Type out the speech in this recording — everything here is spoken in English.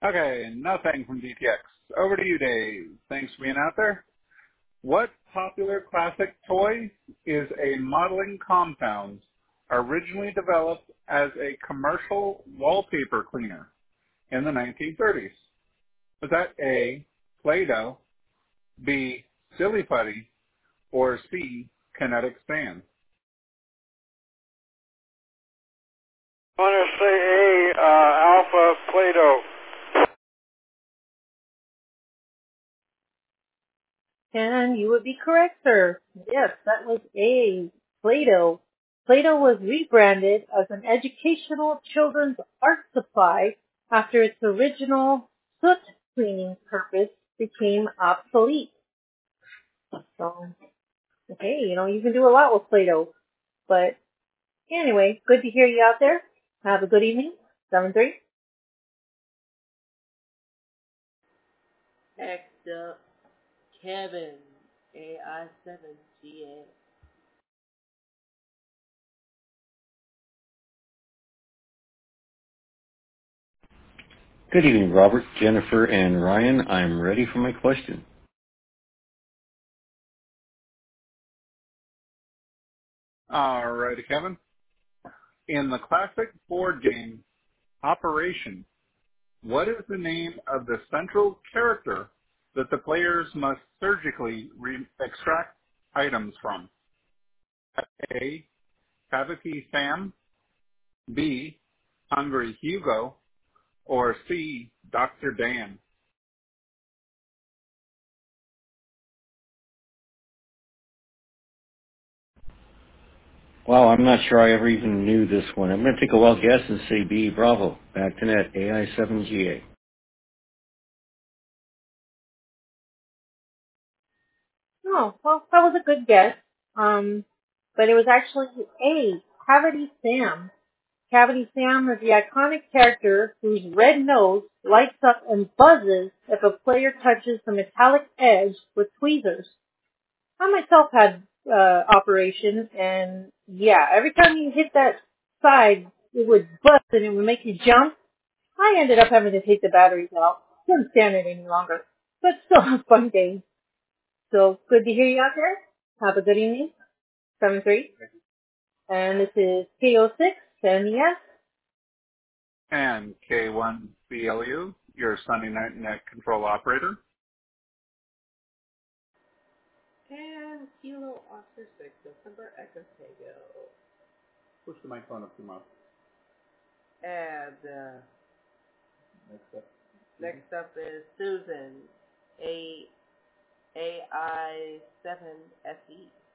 Okay, nothing from DTX. Over to you, Dave. Thanks for being out there. What popular classic toy is a modeling compound originally developed as a commercial wallpaper cleaner in the 1930s? Was that A, Play-Doh, B, Silly Putty, or C, Kinetic Sand? I want to say A, Alpha Play-Doh. And you would be correct, sir. Yes, that was A, Play-Doh. Play-Doh was rebranded as an educational children's art supply after its original soot cleaning purpose became obsolete. So, okay, you can do a lot with Play-Doh. But anyway, good to hear you out there. Have a good evening. 7-3. Next up, Kevin, AI7GA. Good evening, Robert, Jennifer, and Ryan. I'm ready for my question. Alrighty, Kevin. In the classic board game Operation, what is the name of the central character that the players must surgically extract items from? A, Cavity Sam, B, Hungry Hugo, or C, Dr. Dan? Wow, I'm not sure I ever even knew this one. I'm going to take a wild guess and say B, Bravo. Back to net, AI7GA. Oh, well, that was a good guess. But it was actually A, Cavity Sam. Cavity Sam is the iconic character whose red nose lights up and buzzes if a player touches the metallic edge with tweezers. I myself had operations, and yeah, every time you hit that side, it would buzz and it would make you jump. I ended up having to take the batteries out. Couldn't stand it any longer. But still a fun game. So good to hear you out there. Have a good evening. 7-3. And this is KO6 and yes. And K1BLU, your Sunday night net control operator. And Kilo Oscar 6, December Echo Tego. Push the microphone up to your mouth. And next up is Susan, AI7SE.